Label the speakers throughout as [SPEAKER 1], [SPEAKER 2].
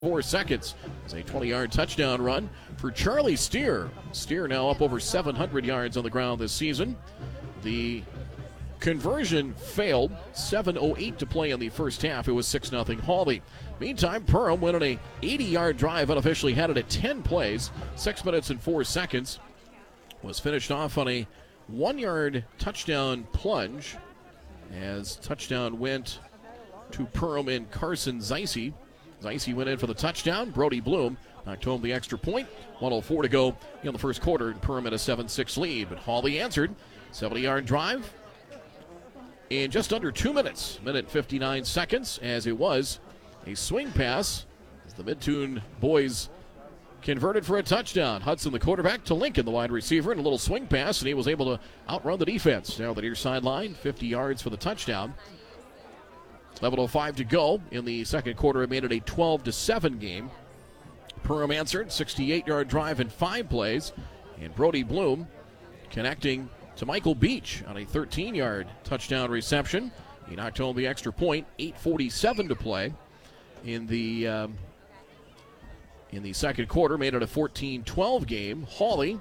[SPEAKER 1] 4 seconds. It's a 20-yard touchdown run for Charlie Steer. Steer now up over 700 yards on the ground this season. The conversion failed. 7:08 to play in the first half. It was 6-0 Hawley. Meantime, Perham went on a 80-yard drive, unofficially had it at 10 plays. 6 minutes and 4 seconds. Was finished off on a 1-yard touchdown plunge, as touchdown went to Perham and Carson Zeise. Zeise went in for the touchdown. Brody Bloom knocked home the extra point. 1:04 to go in the first quarter. Perham had a 7-6 lead, but Hawley answered. 70-yard drive in just under 2 minutes. Minute 59 seconds, as it was a swing pass as the Midtoon boys converted for a touchdown. Hudson, the quarterback, to Lincoln, the wide receiver, and a little swing pass, and he was able to outrun the defense. Now the near sideline, 50 yards for the touchdown. 11:05 to go in the second quarter. It made it a 12-7 game. Perham answered, 68-yard drive in 5 plays, and Brody Bloom connecting to Michael Beach on a 13-yard touchdown reception. He knocked home the extra point. 8:47 to play in the second quarter. Made it a 14-12 game. Hawley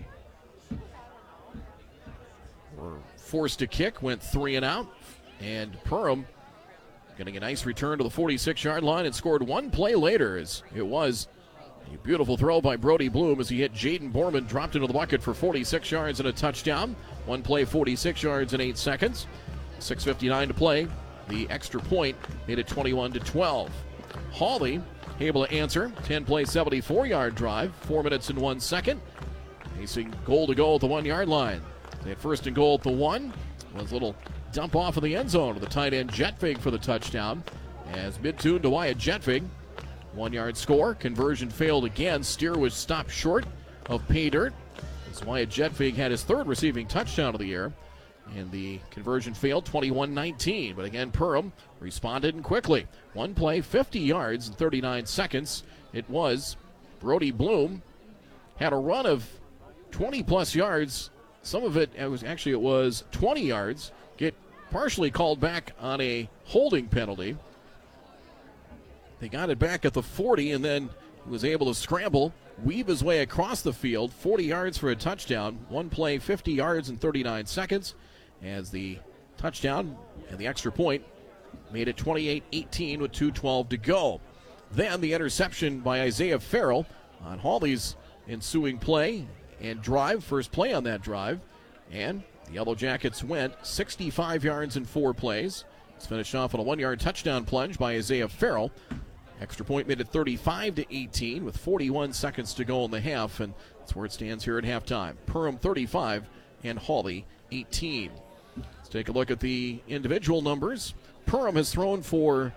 [SPEAKER 1] were forced to kick, went 3 and out, and Perham getting a nice return to the 46-yard line and scored 1 play later, as it was a beautiful throw by Brody Bloom as he hit Jaden Borman, dropped into the bucket for 46 yards and a touchdown. 1 play, 46 yards in 8 seconds. 6:59 to play. The extra point made it 21-12. Hawley able to answer. 10-play, 74-yard drive. 4 minutes and 1 second. Facing goal to goal at the 1-yard line. They had first and goal at the 1. Was a little dump off of the end zone to the tight end Jetvig for the touchdown. As Midtoon to Wyatt Jetvig. 1-yard score. Conversion failed again. Steer was stopped short of pay dirt, as Wyatt Jetvig had his 3rd receiving touchdown of the year. And the conversion failed, 21-19. But again, Perham responded and quickly. 1 play, 50 yards in 39 seconds. It was Brody Bloom. Had a run of 20-plus yards. Some of it was 20 yards. Get partially called back on a holding penalty. They got it back at the 40, and then he was able to scramble, weave his way across the field, 40 yards for a touchdown. 1 play, 50 yards in 39 seconds, as the touchdown and the extra point made it 28-18 with 2:12 to go. Then the interception by Isaiah Farrell on Hawley's ensuing play and drive, first play on that drive, and the Yellow Jackets went 65 yards in 4 plays. It's finished off on a 1-yard touchdown plunge by Isaiah Farrell. Extra point made it 35-18 with 41 seconds to go in the half, and that's where it stands here at halftime. Perham 35 and Hawley 18. Let's take a look at the individual numbers. Perham has thrown for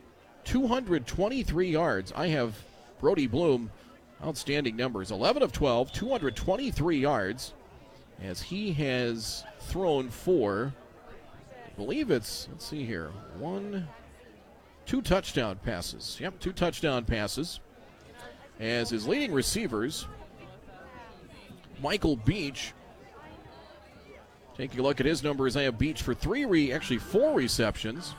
[SPEAKER 1] 223 yards. I have Brody Bloom, outstanding numbers. 11 of 12, 223 yards, as he has thrown for, I believe it's, let's see here, 2 touchdown passes. Yep, 2 touchdown passes. As his leading receivers, Michael Beach, taking a look at his numbers, I have Beach for 4 receptions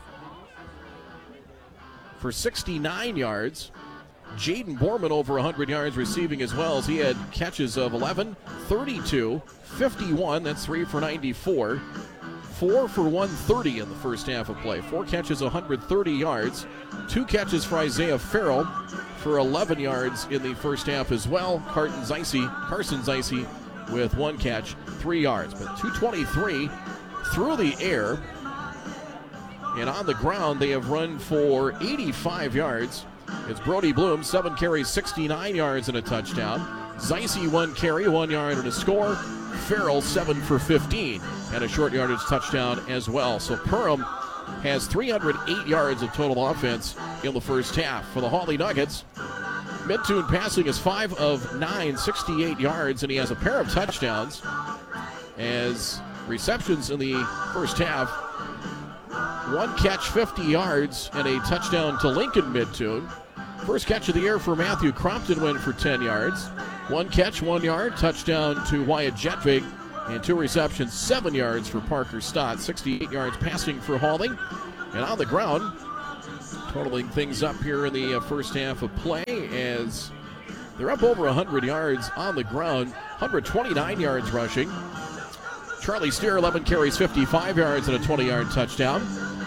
[SPEAKER 1] for 69 yards. Jaden Borman over 100 yards receiving as well, as he had catches of 11, 32, 51. That's 3 for 94. 4 for 130 in the first half of play. 4 catches, 130 yards. 2 catches for Isaiah Farrell for 11 yards in the first half as well. Carson Zeise with 1 catch, 3 yards. But 223 through the air. And on the ground, they have run for 85 yards. It's Brody Bloom, 7 carries, 69 yards and a touchdown. Zeise 1 carry, 1 yard and a score. Farrell 7 for 15 and a short yardage touchdown as well. So Perham has 308 yards of total offense in the first half. For the Hawley Nuggets, Midtoon passing is 5 of 9, 68 yards, and he has a pair of touchdowns. As receptions in the first half, 1 catch, 50 yards, and a touchdown to Lincoln Midtoon. First catch of the year for Matthew Crompton went for 10 yards. 1 catch, 1 yard, touchdown to Wyatt Jetvig, and 2 receptions, 7 yards for Parker Stott. 68 yards passing for Hawley. And on the ground, totaling things up here in the first half of play as they're up over 100 yards on the ground, 129 yards rushing. Charlie Steer, 11 carries, 55 yards, and a 20-yard touchdown.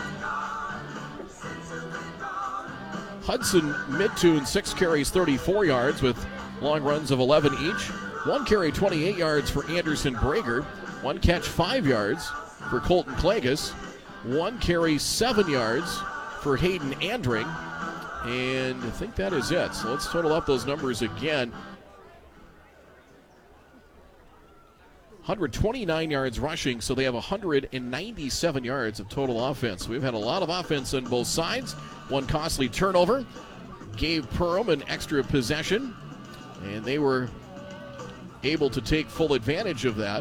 [SPEAKER 1] Hudson Midtoon, 6 carries, 34 yards with long runs of 11 each. 1 carry, 28 yards for Anderson Brager. 1 catch, 5 yards for Colton Klages. 1 carry, 7 yards for Hayden Andring. And I think that is it. So let's total up those numbers again. 129 yards rushing, so they have 197 yards of total offense. We've had a lot of offense on both sides. 1 costly turnover gave Perham an extra possession, and they were able to take full advantage of that.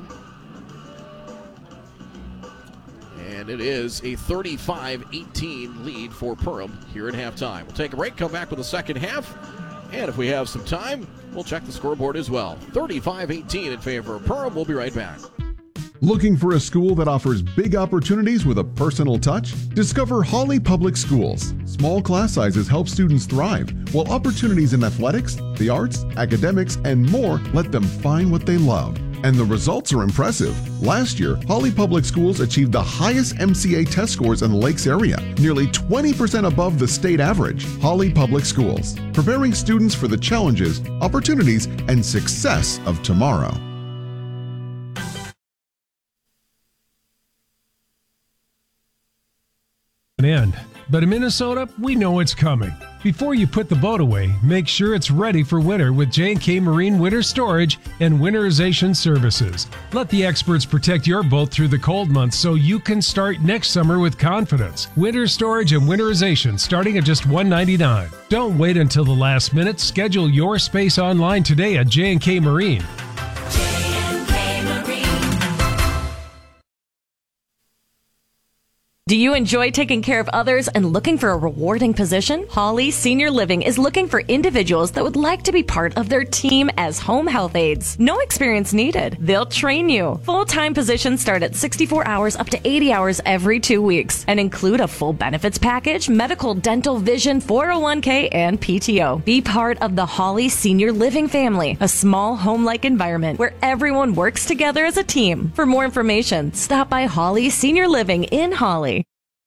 [SPEAKER 1] And it is a 35-18 lead for Perham here at halftime. We'll take a break, come back with the second half, and if we have some time, we'll check the scoreboard as well. 35-18 in favor of Perham. We'll be right back.
[SPEAKER 2] Looking for a school that offers big opportunities with a personal touch? Discover Hawley Public Schools. Small class sizes help students thrive, while opportunities in athletics, the arts, academics, and more let them find what they love. And the results are impressive. Last year, Hawley Public Schools achieved the highest MCA test scores in the Lakes area, nearly 20% above the state average. Hawley Public Schools, preparing students for the challenges, opportunities, and success of tomorrow.
[SPEAKER 3] But in Minnesota, we know it's coming. Before you put the boat away, make sure it's ready for winter with J&K Marine Winter Storage and Winterization Services. Let the experts protect your boat through the cold months so you can start next summer with confidence. Winter storage and winterization starting at just $199. Don't wait until the last minute. Schedule your space online today at J&K Marine.
[SPEAKER 4] Do you enjoy taking care of others and looking for a rewarding position? Hawley Senior Living is looking for individuals that would like to be part of their team as home health aides. No experience needed. They'll train you. Full-time positions start at 64 hours up to 80 hours every 2 weeks and include a full benefits package, medical, dental, vision, 401k, and PTO. Be part of the Hawley Senior Living family, a small home-like environment where everyone works together as a team. For more information, stop by Hawley Senior Living in Hawley.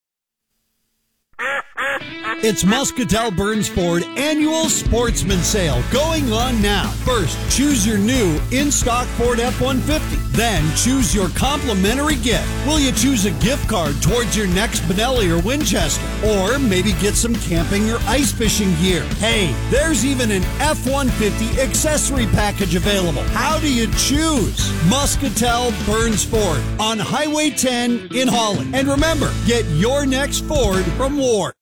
[SPEAKER 5] It's Muscatel Burns Ford Annual Sportsman Sale going on now. First, choose your new in-stock Ford F-150. Then, choose your complimentary gift. Will you choose a gift card towards your next Benelli or Winchester? Or maybe get some camping or ice fishing gear? Hey, there's even an F-150 accessory package available. How do you choose? Muscatel Burns Ford on Highway 10 in Hawley. And remember, get your next Ford from Ward.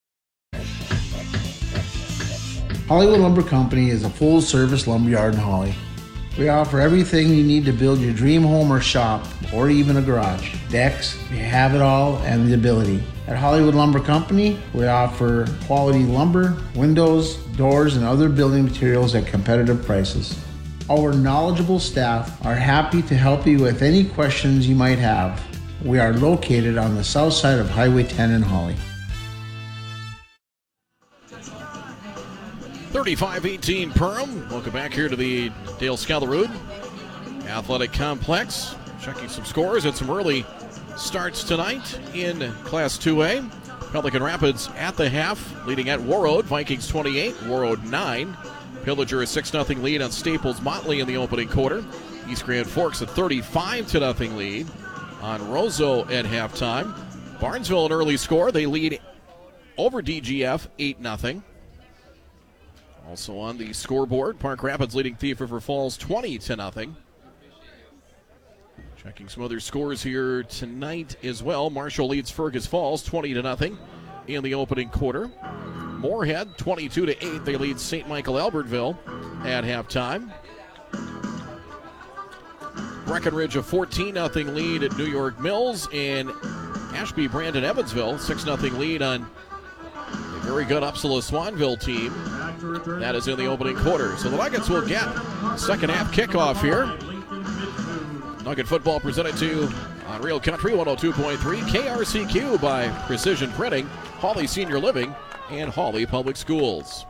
[SPEAKER 6] Hollywood Lumber Company is a full-service lumberyard in Hawley. We offer everything you need to build your dream home or shop, or even a garage. Decks, we have it all and the ability. At Hollywood Lumber Company, we offer quality lumber, windows, doors, and other building materials at competitive prices. Our knowledgeable staff are happy to help you with any questions you might have. We are located on the south side of Highway 10 in Hawley.
[SPEAKER 1] 35-18 Perham. Welcome back here to the Dale Scalarood Athletic Complex. Checking some scores and some early starts tonight in Class 2A. Pelican Rapids at the half, leading at Warroad. Vikings 28, Warroad 9. Pillager a 6-0 lead on Staples Motley in the opening quarter. East Grand Forks a 35-0 lead on Roseau at halftime. Barnesville an early score. They lead over DGF 8-0. Also on the scoreboard, Park Rapids leading Thief River Falls 20-0. Checking some other scores here tonight as well. Marshall leads Fergus Falls 20-0 in the opening quarter. Moorhead 22-8. They lead St. Michael Albertville at halftime. Breckenridge a 14-0 lead at New York Mills, and Ashby Brandon Evansville 6-0 lead on a very good Upsala Swanville team. That is in the opening quarter. So the Nuggets will get second half kickoff here. Nugget football presented to you on Real Country 102.3 KRCQ by Precision Printing, Hawley Senior Living, and Hawley Public Schools.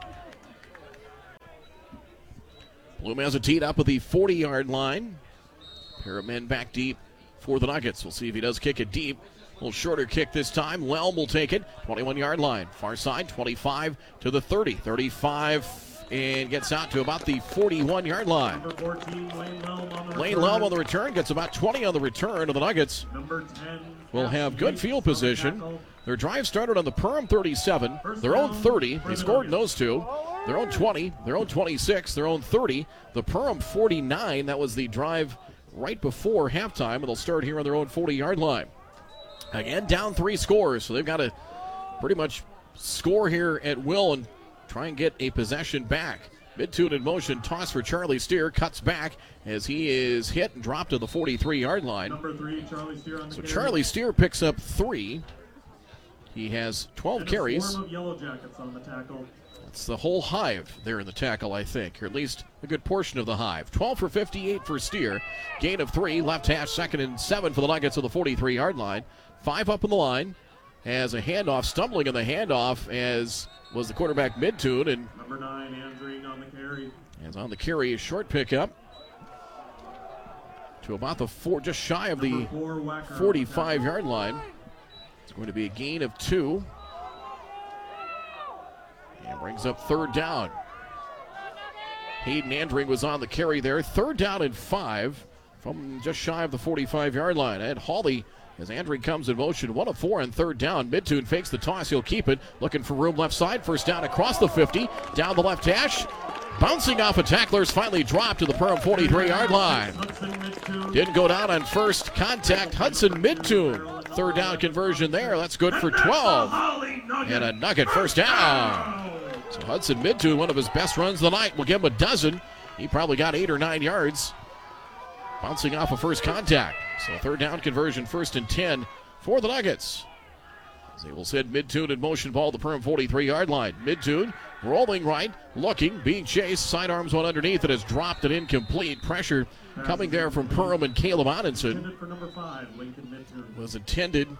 [SPEAKER 1] Bloom has it teed up at the 40-yard line. Pair of men back deep for the Nuggets. We'll see if he does kick it deep. A little shorter kick this time. Lelm will take it. 21-yard line. Far side, 25 to the 30. 35 and gets out to about the 41-yard line.
[SPEAKER 7] Number 14,
[SPEAKER 1] Lane Lelm on the return. Gets about 20 on the return of the Nuggets.
[SPEAKER 7] Number 10
[SPEAKER 1] will have good field position. Their drive started on the Perham 37, their own 30. They scored in those two. Their own 20, their own 26, their own 30. The Perham 49, that was the drive right before halftime, and they'll start here on their own 40-yard line. Again, down 3 scores, so they've got to pretty much score here at will and try and get a possession back. Midtune in motion, toss for Charlie Steer, cuts back as he is hit and dropped to the 43-yard line.
[SPEAKER 7] Number 3, Charlie Steer on the carry.
[SPEAKER 1] Charlie Steer picks up 3. He has 12
[SPEAKER 7] and
[SPEAKER 1] carries.
[SPEAKER 7] A swarm of Yellow Jackets on the tackle.
[SPEAKER 1] That's the whole Hive there in the tackle, I think, or at least a good portion of the Hive. 12 for 58 for Steer. Gain of 3, left hash, 2nd and 7 for the Nuggets at the 43-yard line. 5 up in the line. Has a handoff, stumbling in the handoff as was the quarterback Midtune. And
[SPEAKER 7] number 9, Andring on the carry.
[SPEAKER 1] As on the carry, a short pickup to about the 4, just shy of the 45-yard line. It's going to be a gain of 2. And brings up 3rd down. Hayden Andring was on the carry there. 3rd down and 5 from just shy of the 45-yard line. And Hawley, as Andring comes in motion, 1 of 4 on 3rd down. Midtune fakes the toss. He'll keep it. Looking for room left side. 1st down across the 50. Down the left hash. Bouncing off of tacklers. Finally dropped to the Perham 43-yard line. Didn't go down on first contact. Hudson Midtune. 3rd down conversion there. That's good for 12. And a Nugget 1st down. So Hudson Midtune, one of his best runs of the night. We'll give him a dozen. He probably got 8 or 9 yards. Bouncing off of first contact. So 3rd down conversion, 1st and 10 for the Nuggets. As they will send Midtune in motion ball to the Perham 43-yard line. Midtune rolling right, looking, being chased. Sidearms one underneath. It has dropped and incomplete. Pressure coming there from Perham and Caleb Odinson.
[SPEAKER 7] For number 5, Lincoln Midtune.
[SPEAKER 1] Was intended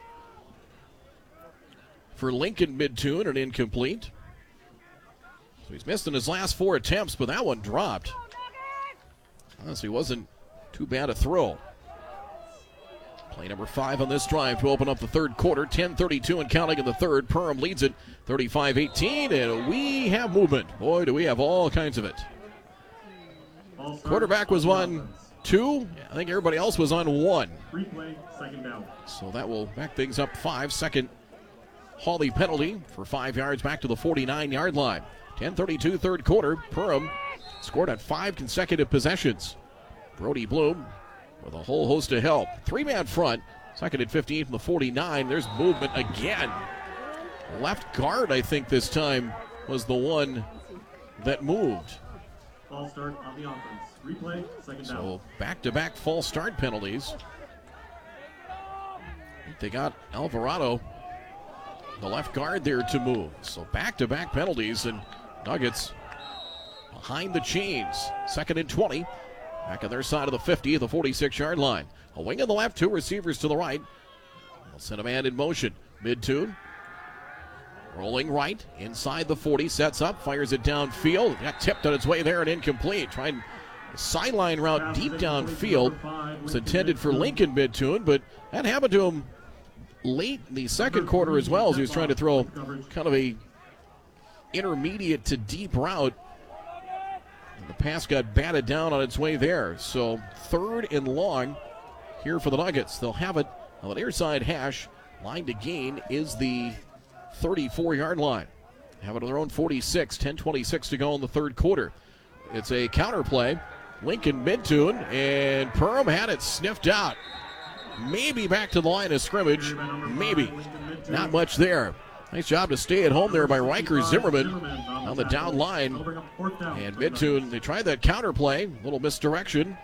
[SPEAKER 1] for Lincoln Midtune and incomplete. So he's missed in his last 4 attempts, but that one dropped. Honestly, wasn't too bad a throw. Play number 5 on this drive to open up the 3rd quarter. 10:32 and counting in the 3rd. Perham leads it 35-18, and we have movement. Boy, do we have all kinds of it. Quarterback was on 2. I think everybody else was on 1.
[SPEAKER 7] Replay, 2nd down.
[SPEAKER 1] So that will back things up 5. 2nd Hawley penalty for 5 yards back to the 49-yard line. 10:32 3rd quarter. Perham scored on 5 consecutive possessions. Brody Bloom with a whole host of help. 3-man front. 2nd and 15 from the 49. There's movement again. Left guard, I think, this time was the one that moved.
[SPEAKER 7] False start on the offense. Replay, 2nd down.
[SPEAKER 1] So back-to-back false start penalties. They got Alvarado, the left guard, there to move. So back-to-back penalties, and Nuggets behind the chains. 2nd and 20. Back on their side of the 50, the 46-yard line. A wing on the left, 2 receivers to the right. They'll send a man in motion. Midtune rolling right, inside the 40, sets up, fires it downfield. Got tipped on its way there and incomplete. Trying a sideline route deep downfield. Was intended for Lincoln Midtune, but that happened to him late in the 2nd quarter as well, as he was trying to throw kind of a intermediate to deep route. And the pass got batted down on its way there. So 3rd and long here for the Nuggets. They'll have it on the near side hash. Line to gain is the 34-yard line. Have it on their own 46. 10:26 to go in the 3rd quarter. It's a counter play. Lincoln Midtune, and Perham had it sniffed out. Maybe back to the line of scrimmage. Maybe. Not much there. Nice job to stay at home there by Riker Zimmerman on the down line. And Midtune, they tried that counter play. Little misdirection.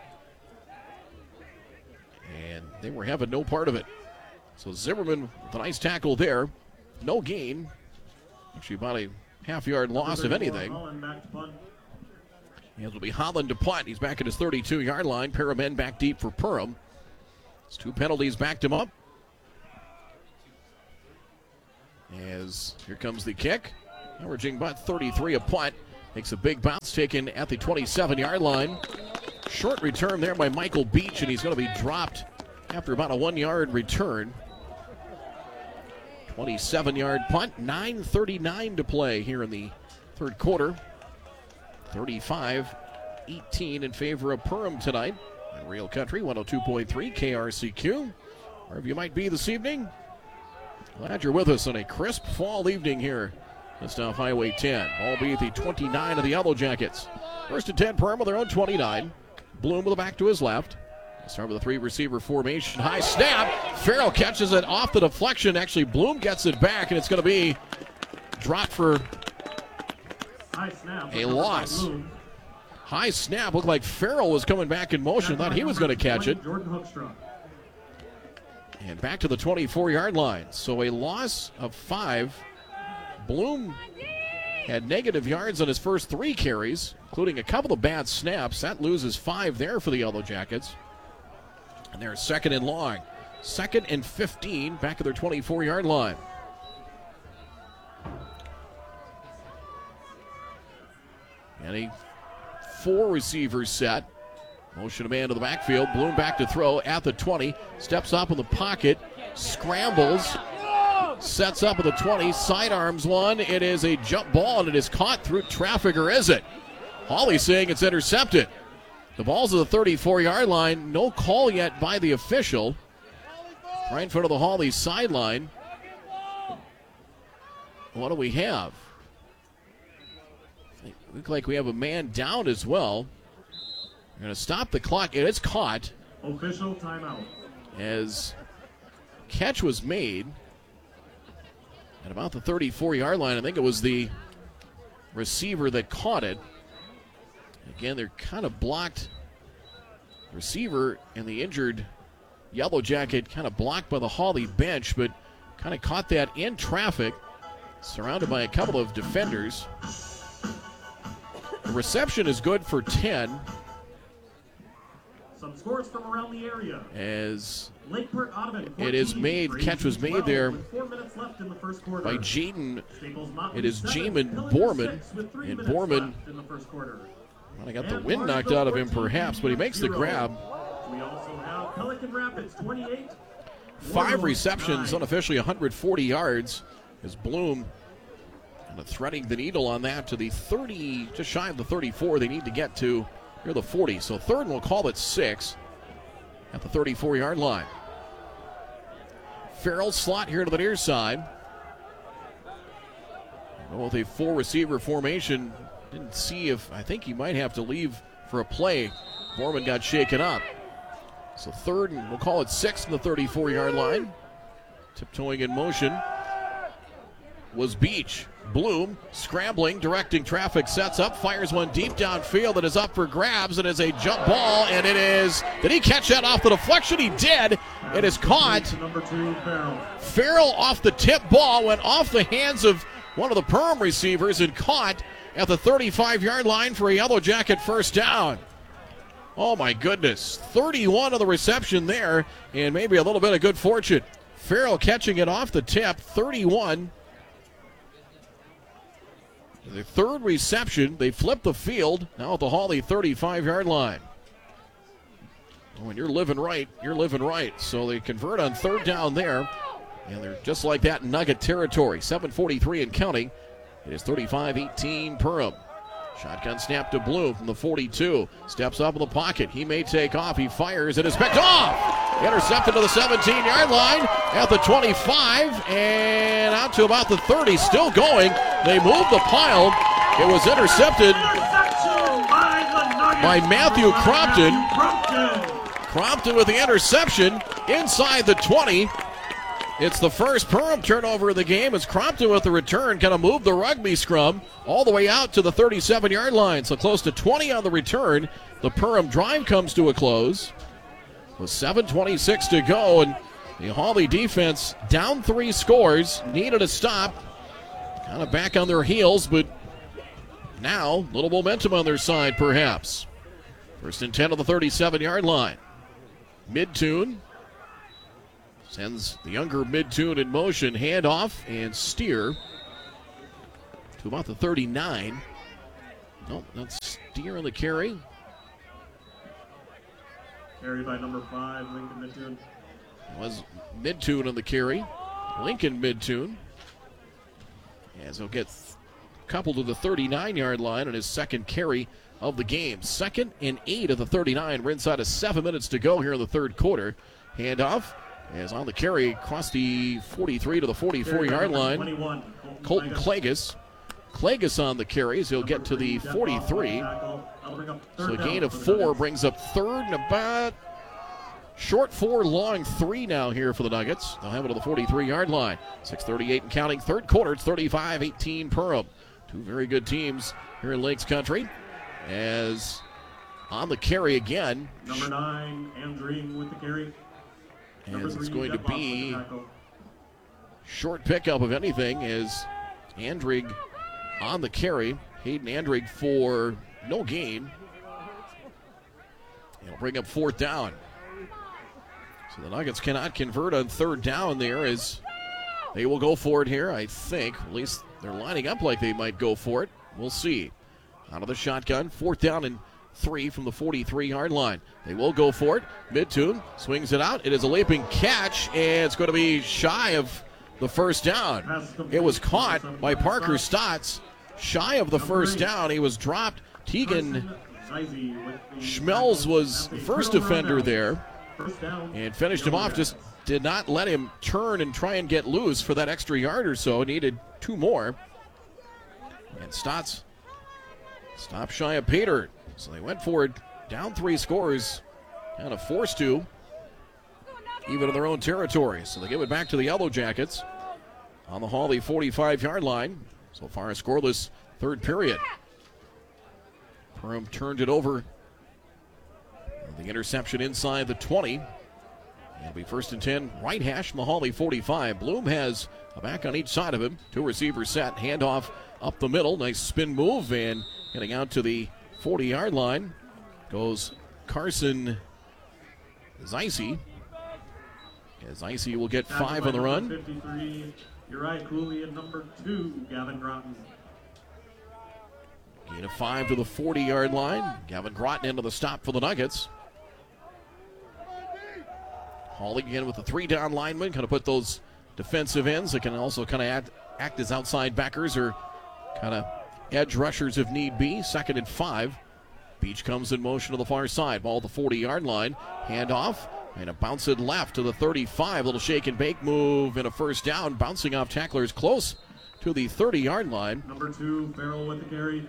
[SPEAKER 1] And they were having no part of it. So Zimmerman with a nice tackle there. No gain. Actually about a half-yard loss, if anything. It'll be Holland to punt. He's back at his 32-yard line. Pair of men back deep for Perham. His 2 penalties backed him up. As here comes the kick. Averaging about 33 a punt. Makes a big bounce taken at the 27-yard line. Short return there by Michael Beach, and he's going to be dropped after about a 1-yard return. 27-yard punt, 9:39 to play here in the third quarter. 35-18 in favor of Perham tonight. On Real Country 102.3 KRCQ. Wherever you might be this evening, glad you're with us on a crisp fall evening here just off Highway 10. Ball be at the 29 of the Yellow Jackets. First and 10, Perham with their own 29. Bloom with the back to his left. Start with a 3-receiver formation. High snap. Farrell catches it off the deflection. Actually, Bloom gets it back, and it's going to be dropped for a loss. High snap. Looked like Farrell was coming back in motion. Thought he was going to catch it. And back to the 24-yard line. So a loss of 5. Bloom had negative yards on his first 3 carries, including a couple of bad snaps. That loses 5 there for the Yellow Jackets. And they're second and long. 2nd and 15, back at their 24-yard line. And a 4-receiver set. Motion a man to the backfield. Bloom back to throw at the 20. Steps up in the pocket. Scrambles. Sets up at the 20. Sidearms one. It is a jump ball, and it is caught through traffic, or is it? Hawley saying it's intercepted. The ball's at the 34-yard line. No call yet by the official. Right in front of the Hawley sideline. What do we have? Look like we have a man down as well. We're going to stop the clock. It is caught.
[SPEAKER 7] Official timeout.
[SPEAKER 1] As catch was made at about the 34-yard line. I think it was the receiver that caught it. Again, they're kind of blocked. The receiver and the injured Yellow Jacket kind of blocked by the Hawley bench, but kind of caught that in traffic, surrounded by a couple of defenders. The reception is good for 10.
[SPEAKER 7] Some scores from around the area.
[SPEAKER 1] As
[SPEAKER 7] Lakeport Ottoman,
[SPEAKER 1] it is made, catch was made there
[SPEAKER 7] with 4 minutes left in the first quarter.
[SPEAKER 1] by Jaden. It is
[SPEAKER 7] 7,
[SPEAKER 1] Jamin
[SPEAKER 7] Pelican
[SPEAKER 1] Borman.
[SPEAKER 7] 6 with 3
[SPEAKER 1] And
[SPEAKER 7] minutes
[SPEAKER 1] Borman,
[SPEAKER 7] left in the first quarter.
[SPEAKER 1] well, I got the wind knocked out of him perhaps, but he makes the grab.
[SPEAKER 7] We also have Pelican Rapids 28.
[SPEAKER 1] 5 receptions,
[SPEAKER 7] 9.
[SPEAKER 1] unofficially 140 yards. As Bloom kind of threading the needle on that to the 30, just shy of the 34 they need to get to near the 40. So third, and we'll call it 6 at the 34-yard line. Farrell slot here to the near side. With a 4-receiver formation, didn't see if, I think he might have to leave for a play. Borman got shaken up. So third, and we'll call it 6 from the 34-yard line. Tiptoeing in motion was Beach. Bloom scrambling, directing traffic, sets up, fires one deep downfield. It is up for grabs. It is a jump ball, and it is, did he catch that off the deflection? He did. It is caught.
[SPEAKER 7] Number 2, Farrell.
[SPEAKER 1] Farrell off the tip ball, went off the hands of one of the Perham receivers and caught at the 35-yard line for a Yellow Jacket first down. Oh my goodness, 31 of the reception there, and maybe a little bit of good fortune. Farrell catching it off the tip, 31. The third reception, they flip the field, now at the Hawley 35-yard line. When you're living right, you're living right. So they convert on third down there, and they're just like that in Nugget territory. 7:43 and counting. It is 35-18 Perham. Shotgun snap to Bloom from the 42. Steps up in the pocket. He may take off. He fires. It is picked off. Intercepted to the 17-yard line at the 25 and out to about the 30. Still going. They move the pile. It was intercepted by Matthew Crompton. Crompton with the interception inside the 20. It's the first Perham turnover of the game as Crompton with the return kind of moved the rugby scrum all the way out to the 37-yard line. So close to 20 on the return. The Perham drive comes to a close with 7:26 to go. And the Hawley defense down 3 scores, needed a stop. Kind of back on their heels, but now a little momentum on their side perhaps. First and 10 on the 37-yard line. Mid-tune. Sends the younger Mid-Tune in motion, handoff, and steer to about the 39. Nope, that's steer on the carry.
[SPEAKER 7] Carried by number 5, Lincoln Mid-Tune.
[SPEAKER 1] It was Mid-Tune on the carry. Lincoln Mid-Tune. As he'll get coupled to the 39-yard line on his second carry of the game. 2nd and 8 of the 39. We're inside of 7 minutes to go here in the third quarter. Handoff is on the carry across the 43 to the 44-yard line. Colton Klages. Klages on the carries. He'll get to the 43. So a gain of 4 brings up third and about short 4, long 3 now here for the Nuggets. They'll have it to the 43-yard line. 6:38 and counting. Third quarter, it's 35-18 Perham. Two very good teams here in Lakes Country. As on the carry again.
[SPEAKER 7] Number 9, Andring with the carry.
[SPEAKER 1] As it's going to be short pickup of anything is Andrig on the carry. Hayden Andrig for no gain. It'll bring up 4th down. So the Nuggets cannot convert on 3rd down there as they will go for it here, I think. At least they're lining up like they might go for it. We'll see. Out of the shotgun, 4th down and 3 from the 43-yard line. They will go for it. Mid-Tune swings it out. It is a leaping catch, and it's going to be shy of the first down. It was caught by Parker Stotts. Shy of the first down. He was dropped. Tegan Schmelz was the first defender there and finished him off. Just did not let him turn and try and get loose for that extra yard or so. Needed 2 more. And Stotts stopped shy of Peter. So they went for it. Down 3 scores. Kind of forced to. Even in their own territory. So they give it back to the Yellow Jackets on the Hawley 45-yard line. So far a scoreless third period. Perham turned it over. The interception inside the 20. It'll be 1st and 10. Right hash from the Hawley 45. Bloom has a back on each side of him. 2 receivers set. Handoff up the middle. Nice spin move. And getting out to the 40-yard line goes Carson Zeise. As Zeise will get 5 on the run.
[SPEAKER 7] 53, Uriah Cooley and number 2, Gavin Groton.
[SPEAKER 1] Gain of 5 to the 40-yard line. Gavin Groton into the stop for the Nuggets. Hawley again with the 3-down lineman. Kind of put those defensive ends that can also kind of act as outside backers or kind of edge rushers if need be. 2nd and 5. Beach comes in motion to the far side. Ball at the 40-yard line. Handoff. And a bounce it left to the 35. Little shake and bake move and a 1st down. Bouncing off tacklers close to the 30-yard line.
[SPEAKER 7] Number 2, Farrell with the carry.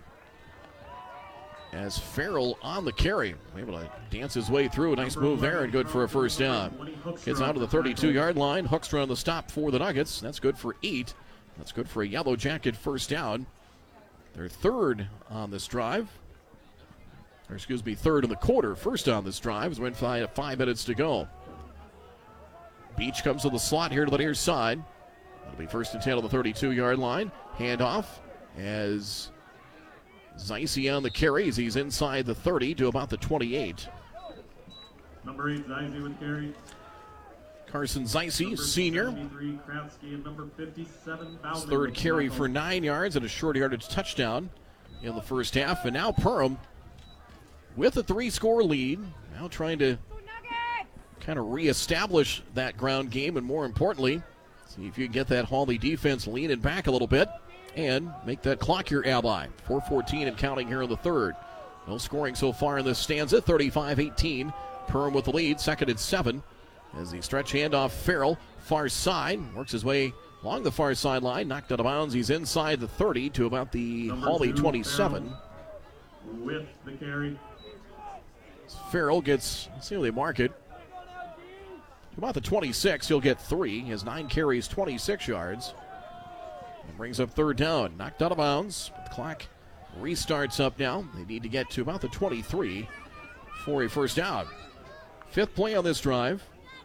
[SPEAKER 1] As Farrell on the carry. Able to dance his way through. A nice move there and good for a 1st down. Gets out to the 32-yard line. Hoekstra on the stop for the Nuggets. That's good for 8. That's good for a Yellow Jacket 1st down. Their 3rd on this drive. Or excuse me, 3rd in the quarter. 1st on this drive. As we're in 5 minutes to go. Beach comes to the slot here to the near side. It'll be 1st and 10 on the 32-yard line. Handoff as Zeise on the carries. He's inside the 30 to about the 28.
[SPEAKER 7] Number 8, Zeise with carry.
[SPEAKER 1] Carson Zeise, senior.
[SPEAKER 7] Kratzky, and number 57,
[SPEAKER 1] His 3rd carry for 9 yards and a short yardage touchdown in the 1st half. And now Perham with a 3-score lead. Now trying to kind of reestablish that ground game and more importantly, see if you can get that Hawley defense leaning back a little bit and make that clock your ally. 4:14 and counting here in the 3rd. No scoring so far in this stanza. 35-18. Perham with the lead. 2nd and 7. As the stretch handoff, Farrell, far side, works his way along the far sideline, knocked out of bounds. He's inside the 30 to about the
[SPEAKER 7] Number
[SPEAKER 1] Hawley
[SPEAKER 7] 2,
[SPEAKER 1] 27.
[SPEAKER 7] Farrell with the carry.
[SPEAKER 1] Farrell gets, let's see how they mark it, to about the 26. He'll get 3. He has 9 carries, 26 yards. And brings up 3rd down. Knocked out of bounds. The clock restarts up now. They need to get to about the 23 for a 1st down. 5th play on this drive.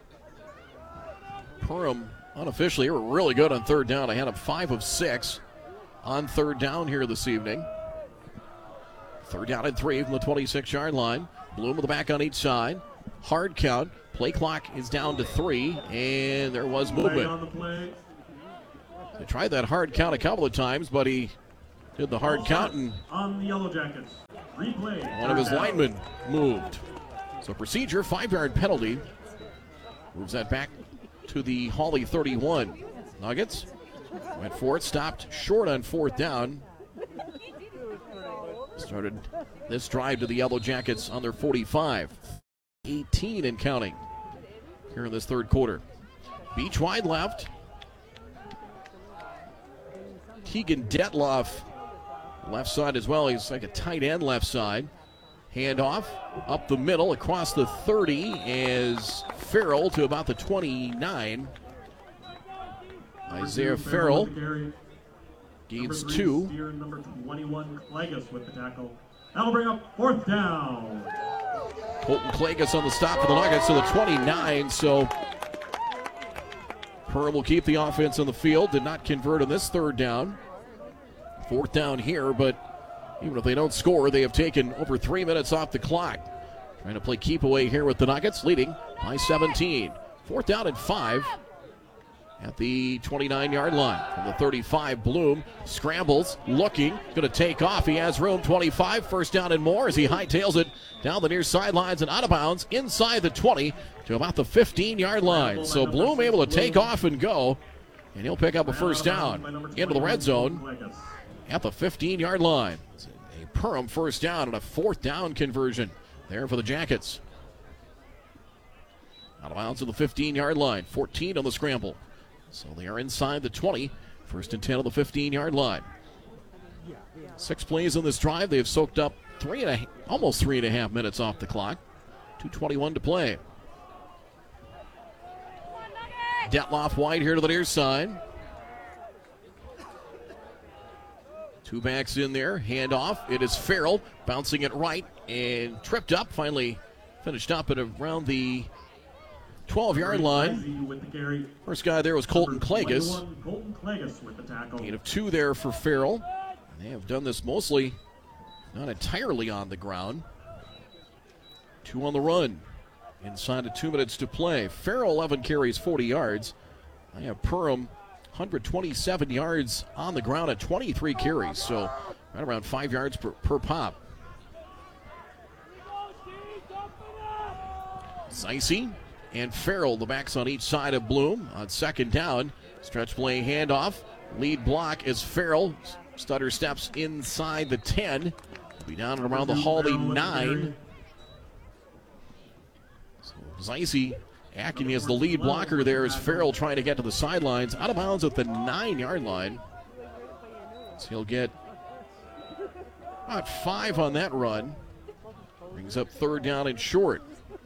[SPEAKER 1] Perham unofficially were really good on 3rd down. I had them 5 of 6 on 3rd down here this evening. 3rd down and 3 from the 26-yard line. Bloom with the back on each side. hard count. Play clock is down to 3, and there was movement.
[SPEAKER 7] On the play.
[SPEAKER 1] They tried that hard count a couple of times, but he did the hard count, and
[SPEAKER 7] on the Yellow Jackets. Replay.
[SPEAKER 1] one of his linemen moved. So procedure, 5-yard penalty. Moves that back to the Hawley 31. Nuggets went for it, stopped short on 4th down. Started this drive to the Yellow Jackets on their 45. 18 and counting here in this third quarter. Beach wide left. Keegan Detloff left side as well. He's like a tight end left side. Handoff up the middle across the 30 is Farrell to about the 29. Isaiah Farrell gains 2.
[SPEAKER 7] Number 21, Klages with the tackle. That'll bring up 4th down.
[SPEAKER 1] Colton Klages on the stop for the Nuggets to the 29. So Perham will keep the offense on the field. Did not convert on this 3rd down. 4th down here, but even if they don't score, they have taken over 3 minutes off the clock. Trying to play keep away here with the Nuggets, leading by 17. 4th down and 5 at the 29-yard line. From the 35, Bloom scrambles, looking, going to take off. He has room, 25, 1st down and more as he hightails it down the near sidelines and out of bounds inside the 20 to about the 15-yard line. So Bloom able to take off and go, and he'll pick up a 1st down into the red zone at the 15-yard line. It's a Perham 1st down and a 4th down conversion there for the Jackets. Out of bounds to the 15-yard line, 14 on the scramble. So they are inside the 20, 1st and 10 on the 15-yard line. 6 plays on this drive. They have soaked up almost 3.5 minutes off the clock. 2:21 to play. Detloff wide here to the near side. 2 backs in there. Handoff. It is Farrell bouncing it right and tripped up. Finally finished up at around the 12-yard line. First guy there was Colton Klages. Gain of 2 there for Farrell. They have done this mostly, not entirely on the ground. 2 on the run. Inside of 2 minutes to play. Farrell 11 carries, 40 yards. I have Perham 127 yards on the ground at 23 carries. So right around 5 yards per pop. Zeise and Farrell, the backs on each side of Bloom. On 2nd down, stretch play handoff. Lead block is Farrell. Stutter steps inside the 10. Will be down and around the Hawley 9. So Zeise acting as the lead blocker there as Farrell trying to get to the sidelines. Out of bounds at the 9-yard line. So he'll get about 5 on that run. Brings up 3rd down and short.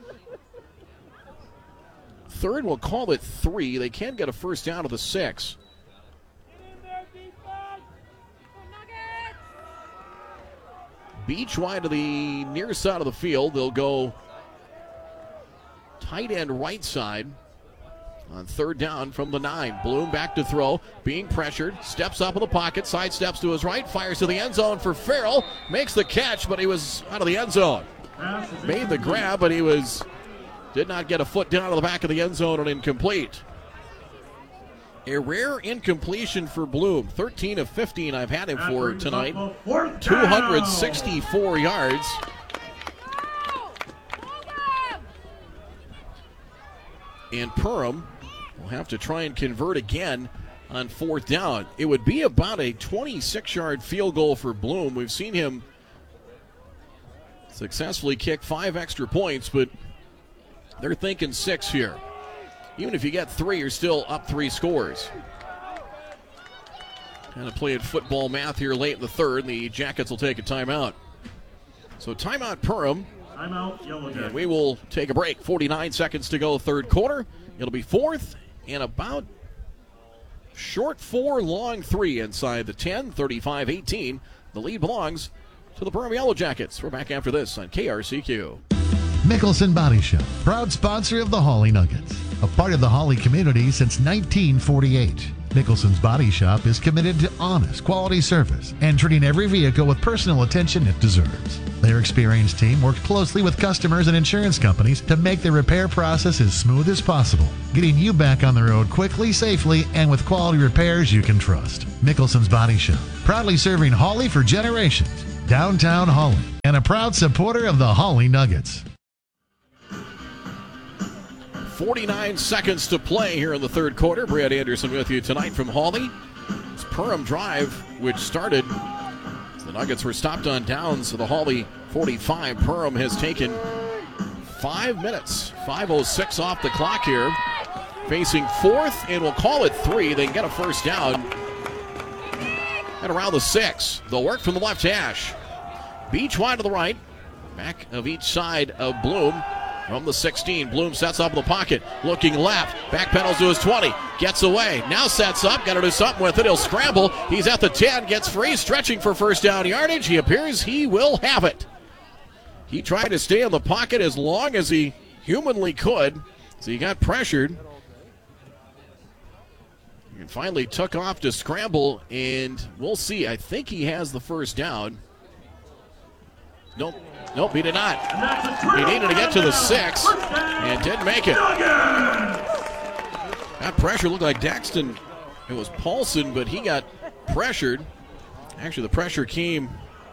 [SPEAKER 1] 3rd, we'll call it 3. They can get a 1st down to the 6. Beach wide to the near side of the field. They'll go tight end right side on 3rd down from the 9. Bloom back to throw, being pressured, steps up in the pocket, side steps to his right, fires to the end zone for Farrell, makes the catch, but he was out of the end zone. Made the grab, but he did not get a foot down to the back of the end zone and incomplete. A rare incompletion for Bloom. 13 of 15 I've had him for tonight. 264 yards. And Perham will have to try and convert again on 4th down. It would be about a 26-yard field goal for Bloom. We've seen him successfully kick 5 extra points, but they're thinking 6 here. Even if you get 3, you're still up 3 scores. Kind of playing football math here late in the 3rd. The Jackets will take a timeout. So timeout Perham.
[SPEAKER 7] Timeout Yellow Jackets.
[SPEAKER 1] And we will take a break. 49 seconds to go, 3rd quarter. It'll be 4th and about short 4, long 3 inside the 10, 35-18. The lead belongs to the Perham Yellow Jackets. We're back after this on KRCQ.
[SPEAKER 8] Mickelson Body Shop, proud sponsor of the Hawley Nuggets, a part of the Hawley community since 1948. Nicholson's Body Shop is committed to honest, quality service and treating every vehicle with personal attention it deserves. Their experienced team works closely with customers and insurance companies to make the repair process as smooth as possible, getting you back on the road quickly, safely, and with quality repairs you can trust. Nicholson's Body Shop, proudly serving Hawley for generations. Downtown Hawley, and a proud supporter of the Hawley Nuggets.
[SPEAKER 1] 49 seconds to play here in the third quarter. Brad Anderson with you tonight from Hawley. It's Perham drive, which started. The Nuggets were stopped on downs. So the Hawley 45. Perham has taken 5 minutes. 5:06 off the clock here. Facing fourth, and we'll call it 3. They can get a first down. And around the 6. They'll work from the left hash. Beach wide to the right. Back of each side of Bloom. From the 16, Bloom sets up in the pocket, looking left, backpedals to his 20, gets away, now sets up, got to do something with it, he'll scramble, he's at the 10, gets free, stretching for first down yardage, he appears he will have it. He tried to stay in the pocket as long as he humanly could, so he got pressured, and finally took off to scramble, and we'll see, I think he has the first down. Nope, he did not. He needed to get to the 6 and didn't make it. That pressure looked like Daxton. It was Paulson, but he got pressured. Actually, the pressure came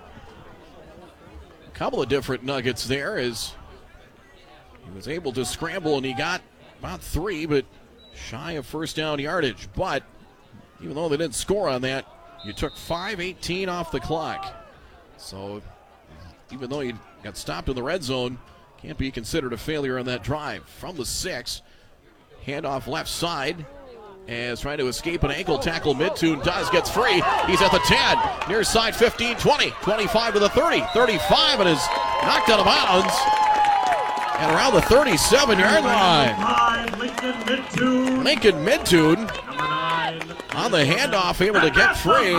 [SPEAKER 1] a couple of different Nuggets there as he was able to scramble, and he got about 3, but shy of first down yardage. But even though they didn't score on that, you took 5:18 off the clock. So even though you got stopped in the red zone, can't be considered a failure on that drive. From the 6, handoff left side as trying to escape an ankle tackle. Midtune gets free. He's at the 10, near side 15, 20, 25 to the 30, 35, and is knocked out of bounds. And around the 37-yard line. Lincoln Midtune on the handoff, able to get free.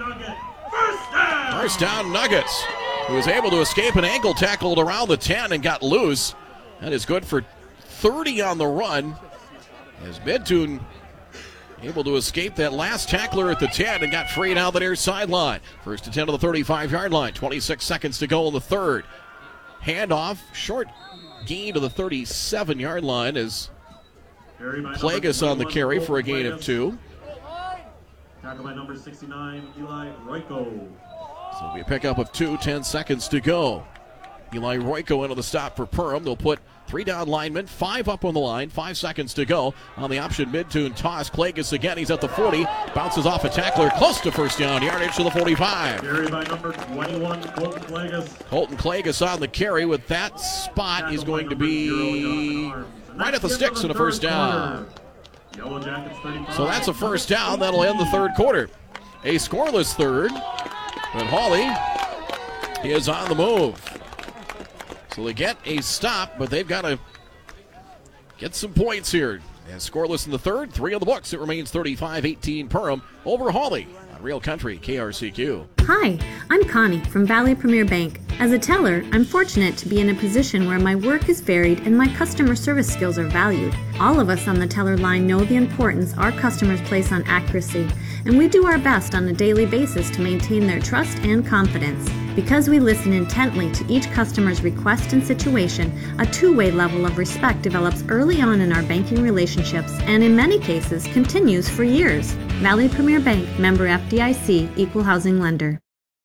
[SPEAKER 1] First down Nuggets. He was able to escape an ankle tackle around the 10 and got loose. That is good for 30 on the run. As Midtune able to escape that last tackler at the 10 and got free down the near sideline. First and 10 to the 35-yard line. 26 seconds to go in the third. Handoff, short gain to the 37-yard line as Plagas on the carry for a gain of 2.
[SPEAKER 7] Tackled by number 69, Eli Royko.
[SPEAKER 1] So it'll be a pickup of 2, 10 seconds to go. Eli Royko into the stop for Perham. They'll put 3 down linemen, 5 up on the line, 5 seconds to go. On the option, Midtune toss. Plagas again, he's at the 40, bounces off a tackler, close to first down yardage to the 45.
[SPEAKER 7] Carry by number 21, Colton Plagas.
[SPEAKER 1] Colton Plagas on the carry with that spot. He's going to be right at the sticks in a first down.
[SPEAKER 7] Yellow Jackets 35.
[SPEAKER 1] So that's a first down. That'll end the third quarter. A scoreless third. But Hawley is on the move. So they get a stop, but they've got to get some points here. And scoreless in the third, 3 on the books. It remains 35-18 Perham over Hawley on Real Country KRCQ.
[SPEAKER 9] Hi, I'm Connie from Valley Premier Bank. As a teller, I'm fortunate to be in a position where my work is varied and my customer service skills are valued. All of us on the teller line know the importance our customers place on accuracy, and we do our best on a daily basis to maintain their trust and confidence. Because we listen intently to each customer's request and situation, a two-way level of respect develops early on in our banking relationships and in many cases continues for years. Valley Premier Bank, member FDIC, equal housing lender.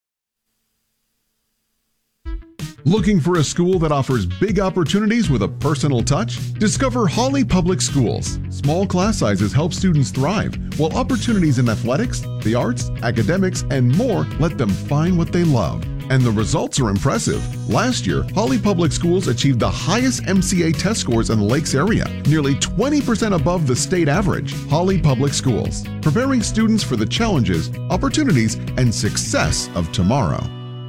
[SPEAKER 2] Looking for a school that offers big opportunities with a personal touch? Discover Hawley Public Schools. Small class sizes help students thrive, while opportunities in athletics, the arts, academics, and more let them find what they love. And the results are impressive. Last year, Hawley Public Schools achieved the highest MCA test scores in the Lakes area, nearly 20% above the state average. Hawley Public Schools, preparing students for the challenges, opportunities, and success of tomorrow.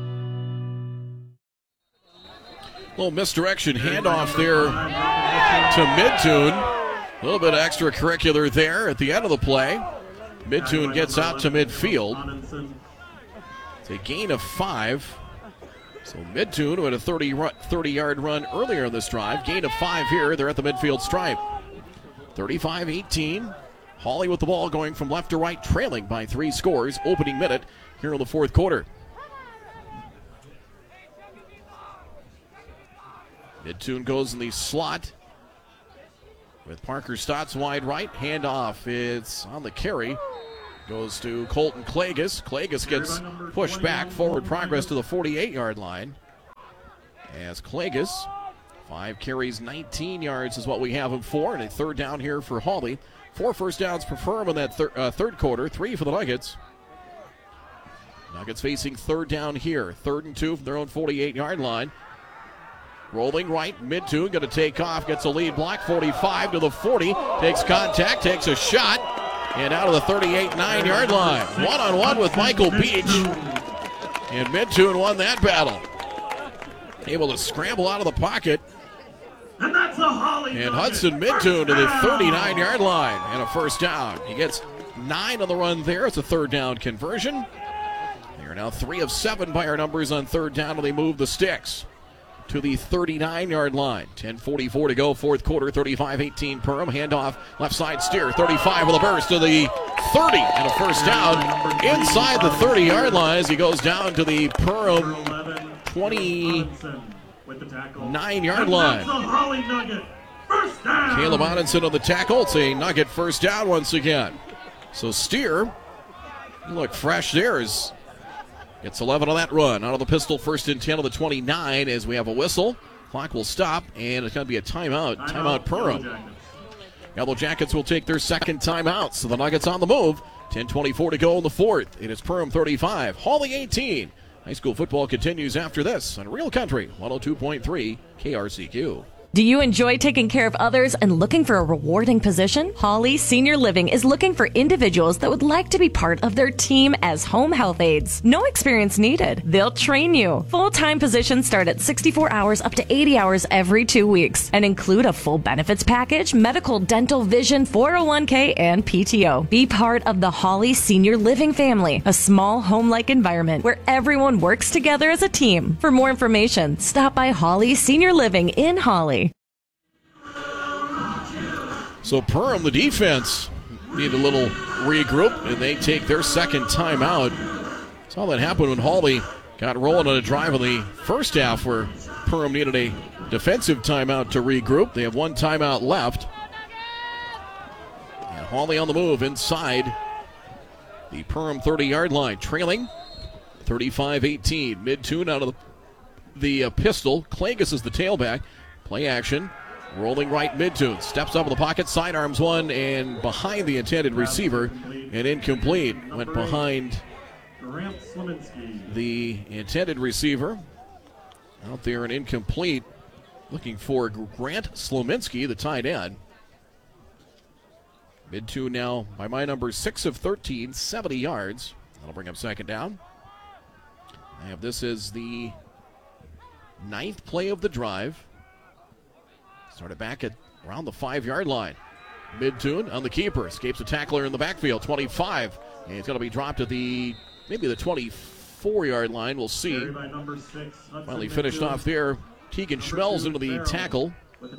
[SPEAKER 1] Little misdirection handoff there to Midtune. A little bit of extracurricular there at the end of the play. Midtune gets out to midfield. It's a gain of 5. So Midtune, who had a 30-yard run earlier in this drive, gain of 5 here. They're at the midfield stripe. 35-18. Hawley with the ball going from left to right, trailing by 3 scores, opening minute here in the fourth quarter. Midtune goes in the slot with Parker Stotts wide right. Handoff, it's on the carry. Goes to Colton Klages. Klages gets pushed back, forward progress to the 48-yard line. As Klages, 5 carries, 19 yards is what we have him for, and a third down here for Hawley. 4 first downs per firm in that third quarter, 3 for the Nuggets. Nuggets facing third down here. 3rd and 2 from their own 48-yard line. Rolling right, Midtune going to take off, gets a lead block, 45 to the 40, takes contact, takes a shot, and out of the 38-9-yard line. One-on-one with Michael Beach, and Midtune won that battle. Able to scramble out of the pocket.
[SPEAKER 7] And that's a Hawley.
[SPEAKER 1] And Hudson Midtune to the 39-yard line and a first down. He gets 9 on the run there. It's a third down conversion. They are now 3 of 7 by our numbers on third down, and they move the sticks to the 39-yard line. 10:44 to go, fourth quarter, 35-18 Perham. Handoff, left side steer, 35 with a burst to the 30 and a first down inside the 30-yard line as he goes down to the Perham 29-yard line. Caleb Odinson on the tackle. It's a Nugget first down once again. So Steer, you look fresh there. Gets 11 on that run. Out of the pistol, 1st and 10 of the 29 as we have a whistle. Clock will stop, and it's going to be a timeout. Timeout Perham. Yellow Jackets will take their second timeout. So the Nuggets on the move. 10:24 to go in the fourth. It is Perham 35, Hawley 18. High school football continues after this on Real Country 102.3 KRCQ.
[SPEAKER 4] Do you enjoy taking care of others and looking for a rewarding position? Hawley Senior Living is looking for individuals that would like to be part of their team as home health aides. No experience needed. They'll train you. Full-time positions start at 64 hours up to 80 hours every 2 weeks and include a full benefits package, medical, dental, vision, 401k, and PTO. Be part of the Hawley Senior Living family, a small home-like environment where everyone works together as a team. For more information, stop by Hawley Senior Living in Hawley.
[SPEAKER 1] So Perham, the defense, need a little regroup, and they take their second timeout. Saw that happen when Hawley got rolling on a drive in the first half where Perham needed a defensive timeout to regroup. They have 1 timeout left. And Hawley on the move inside the Perham 30-yard line, trailing 35-18. Midtune out of the pistol. Klages is the tailback. Play action. Rolling right, Midtune steps up in the pocket, sidearms one, and behind the intended receiver, and incomplete. Went behind the intended receiver. Out there and incomplete. Looking for Grant Slominski, the tight end. Midtune now, by my number, 6 of 13, 70 yards. That'll bring up second down. This is the 9th play of the drive. Started back at around the 5-yard line. Midtune on the keeper. Escapes a tackler in the backfield. 25. And it's going to be dropped at maybe the 24-yard line. We'll see. Finally finished off there. Tegan Schmelz into the tackle.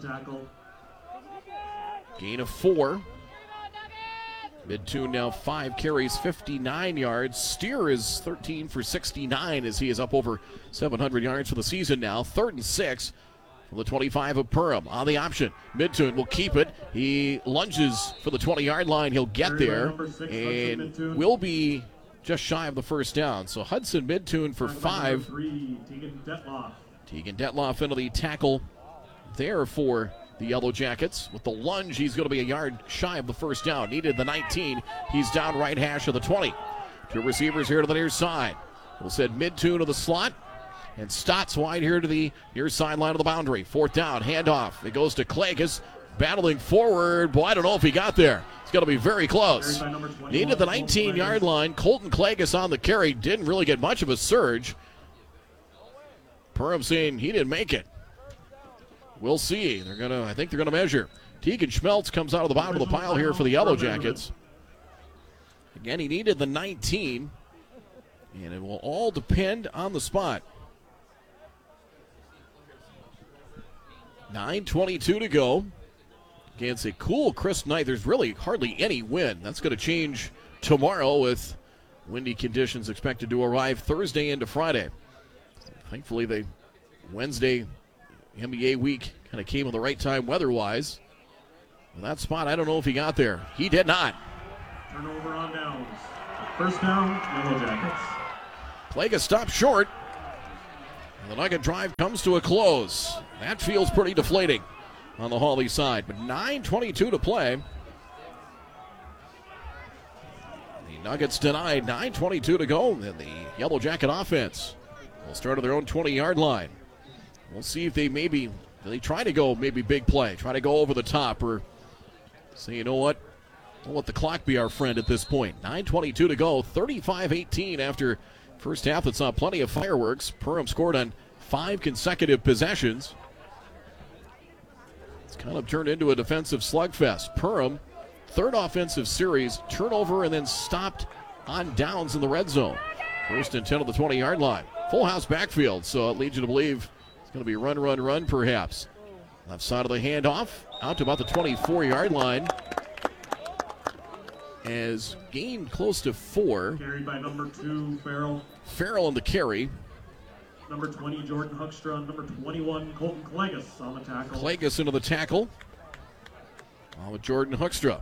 [SPEAKER 1] Gain of 4. Midtune now 5 carries, 59 yards. Steer is 13 for 69 as he is up over 700 yards for the season now. 3rd and 6. From the 25 of Perham on the option. Midtune will keep it. He lunges for the 20-yard line. He'll get there and will be just shy of the first down. So Hudson Midtune for 5. Tegan Detloff into the tackle there for the Yellow Jackets. With the lunge, he's going to be a yard shy of the first down. Needed the 19. He's down right hash of the 20. 2 receivers here to the near side. We'll send Midtune to the slot. And Stotts wide here to the near sideline of the boundary. 4th down, handoff. It goes to Klages, battling forward. Boy, I don't know if he got there. It's going to be very close. Needed the 19-yard line. Colton Klages on the carry. Didn't really get much of a surge. Perham saying he didn't make it. We'll see. I think they're going to measure. Tegan Schmelz comes out of the bottom of the pile here for the Yellow Jackets. Again, he needed the 19. And it will all depend on the spot. 9:22 to go. against a cool, crisp night. There's really hardly any wind. That's going to change tomorrow with windy conditions expected to arrive Thursday into Friday. Thankfully, the Wednesday NBA week kind of came at the right time weather-wise. Well, that spot, I don't know if he got there. He did not.
[SPEAKER 7] Turnover on downs. First down, Yellow Jackets.
[SPEAKER 1] Klaga stopped short. And the Nugget drive comes to a close. That feels pretty deflating on the Hawley side. But 9:22 to play. The Nuggets denied. 9:22 to go. And the Yellow Jacket offense will start on their own 20-yard line. We'll see if they try to go maybe big play, try to go over the top, or say, you know what, we'll let the clock be our friend at this point. 9:22 to go, 35-18 after first half that saw plenty of fireworks. Perham scored on 5 consecutive possessions. It's kind of turned into a defensive slugfest. Perham, third offensive series, turnover and then stopped on downs in the red zone. First and 10 of the 20-yard line. Full house backfield, so it leads you to believe it's going to be run perhaps. Left side of the handoff, out to about the 24-yard line. As gained close to 4.
[SPEAKER 7] Carried by number 2, Farrell.
[SPEAKER 1] Farrell on the carry.
[SPEAKER 7] Number 20, Jordan Huckstra. Number 21, Colton Klagas on the tackle.
[SPEAKER 1] Klagas into the tackle. With Jordan Huckstra.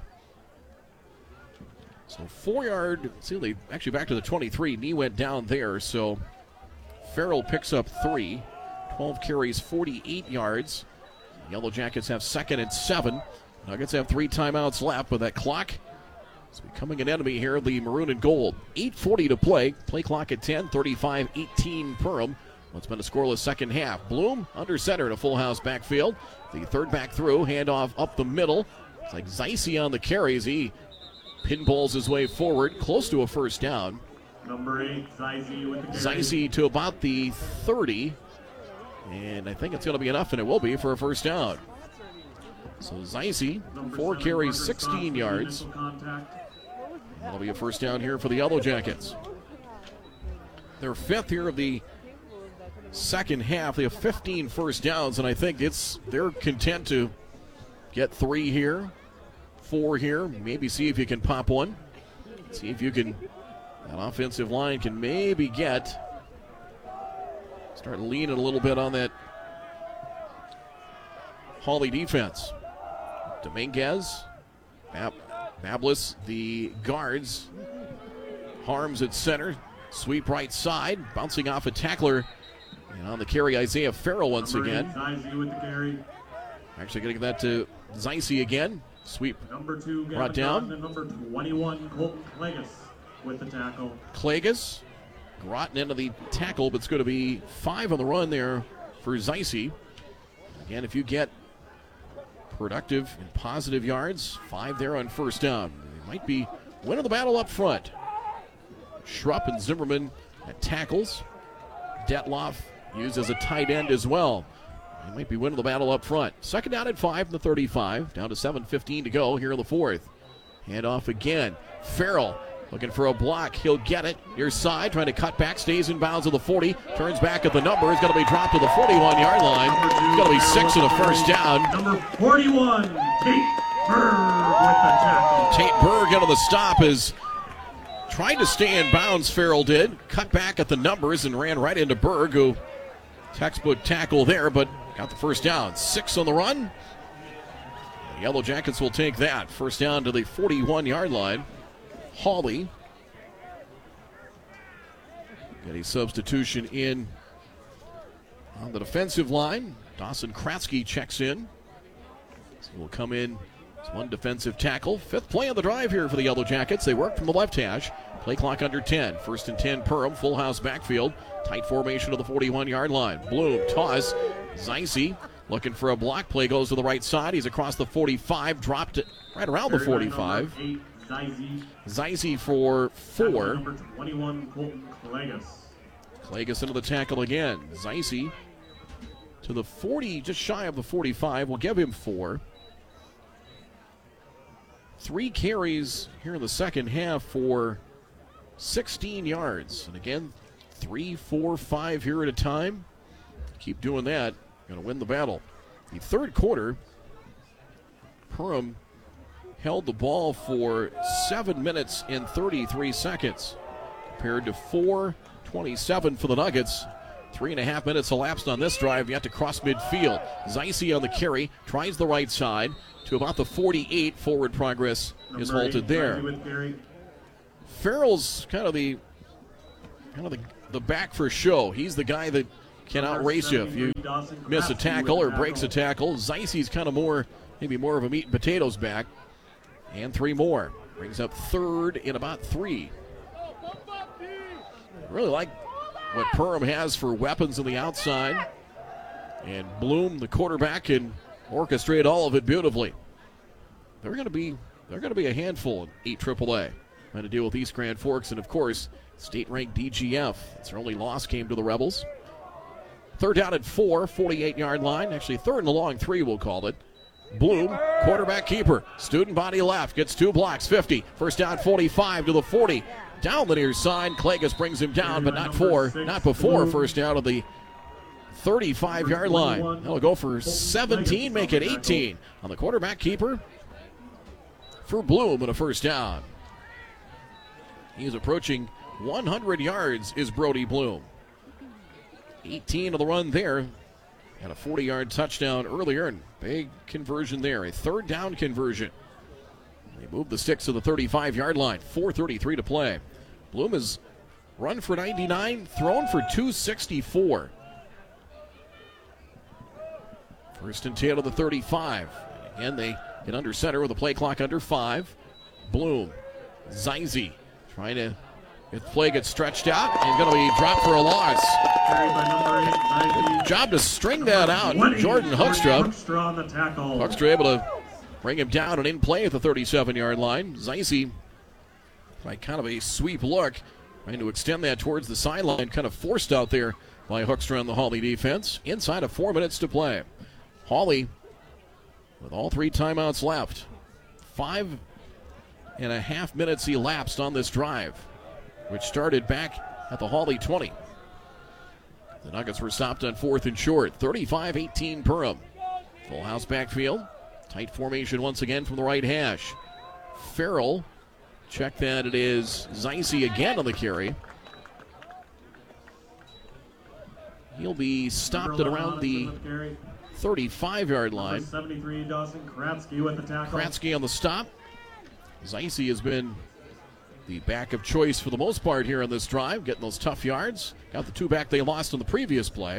[SPEAKER 1] So 4-yard, see, they actually back to the 23. Knee went down there, so Farrell picks up 3. 12 carries, 48 yards. Yellow Jackets have 2nd and 7. Nuggets have 3 timeouts left, but that clock is becoming an enemy here, the maroon and gold. 8:40 to play. Play clock at 10, 35-18 Perham. What's been a scoreless second half. Bloom under center in a full house backfield. The third back through, handoff up the middle. It's like Zeise on the carries. He pinballs his way forward, close to a first down.
[SPEAKER 7] Number 8, Zeise with the carry.
[SPEAKER 1] Zeise to about the 30. And I think it's going to be enough, and it will be for a first down. So Zeise, 4 carries, 16 yards. That'll be a first down here for the Yellow Jackets. They're 5th here of the second half. They have 15 first downs, and I think they're content to get 3 here, 4 here, maybe see if you can pop one. See if that offensive line can maybe start leaning a little bit on that Hawley defense. Dominguez, Bablis, the guards. Harms at center, sweep right side, bouncing off a tackler. And on the carry, Isaiah Farrell once again.
[SPEAKER 7] Zeise with the carry.
[SPEAKER 1] Actually getting that to Zeise again. Sweep
[SPEAKER 7] number 2,
[SPEAKER 1] brought down.
[SPEAKER 7] And number 21, Colton Klagas with the tackle.
[SPEAKER 1] Klagas, Groton into the tackle, but it's going to be 5 on the run there for Zeise. Again, if you get productive and positive yards, 5 there on first down. They might be winning the battle up front. Schrupp and Zimmerman at tackles. Detloff used as a tight end as well. They might be winning the battle up front. Second down at 5 in the 35. Down to 7:15 to go here in the 4th. Handoff again. Farrell looking for a block. He'll get it. Near side, trying to cut back. Stays in bounds of the 40. Turns back at the number. He's going to be dropped to the 41-yard line. It's going to be 6 and a first down.
[SPEAKER 7] Number 41, Tate Berg with the tackle.
[SPEAKER 1] Tate Berg into the stop is tried to stay in bounds, Farrell did. Cut back at the numbers and ran right into Berg, who textbook tackle there, but got the first down. 6 on the run. The Yellow Jackets will take that. First down to the 41-yard line. Hawley. Got a substitution in on the defensive line. Dawson Kratzky checks in. So will come in as one defensive tackle. 5th play on the drive here for the Yellow Jackets. They work from the left hash. Play clock under 10. First and 10 Perham. Full house backfield. Tight formation to the 41-yard line. Bloom, toss. Zeise looking for a block. Play goes to the right side. He's across the 45. Dropped it right around the 45. Zeise for 4.
[SPEAKER 7] Number 21, Colton Klagas.
[SPEAKER 1] Klagas into the tackle again. Zeise to the 40, just shy of the 45. We'll give him 4. 3 carries here in the second half for 16 yards. And again, 3, 4, 5 here at a time. Keep doing that. Going to win the battle. The third quarter, Perham held the ball for 7 minutes and 33 seconds, compared to 4:27 for the Nuggets. 3.5 minutes elapsed on this drive, yet to cross midfield. Zeise on the carry, tries the right side to about the 48. Forward progress is halted there. Farrell's kind of the back for show. He's the guy that can outrace you if you miss a tackle or breaks a tackle. Zeise's kind of maybe more of a meat and potatoes back. And 3 more. Brings up third in about 3. Really like what Perham has for weapons on the outside. And Bloom, the quarterback, can orchestrate all of it beautifully. They're going to be a handful in 8 AAA. Trying to deal with East Grand Forks and, of course, state-ranked DGF. It's their only loss came to the Rebels. 3rd down at 4, 48-yard line. Actually, 3rd and a long 3, we'll call it. Bloom, quarterback keeper. Student body left, gets 2 blocks, 50. First down, 45 to the 40. Down the near side, Klages brings him down, but not before first down of the 35-yard line. They'll go for 17, make it 18 on the quarterback keeper for Bloom and a first down. He's approaching 100 yards is Brody Bloom. 18 of the run there. Had a 40-yard touchdown earlier, and big conversion there. A 3rd down conversion. They moved the sticks to the 35-yard line. 4:33 to play. Bloom has run for 99, thrown for 264. First and 10 of the 35. And they get under center with a play clock under 5. Bloom, Zeise trying to, if the play gets stretched out, and going to be dropped for a loss. Good job to string that out. Jordan Hoekstra. Hoekstra able to bring him down and in play at the 37-yard line. Zeise, by kind of a sweep look, trying to extend that towards the sideline, kind of forced out there by Hoekstra on the Hawley defense. Inside of 4 minutes to play. Hawley with all 3 timeouts left. 5.5 minutes elapsed on this drive, which started back at the Hawley 20. The Nuggets were stopped on 4th and short. 35-18 Perham. Full house backfield. Tight formation once again from the right hash. Farrell, check that it is Zeise again on the carry. He'll be stopped at around the 35-yard line.
[SPEAKER 7] 73 Dawson Kratzky with the tackle.
[SPEAKER 1] Kratzky on the stop. Zeise has been the back of choice for the most part here on this drive, getting those tough yards. Got the 2 back they lost on the previous play.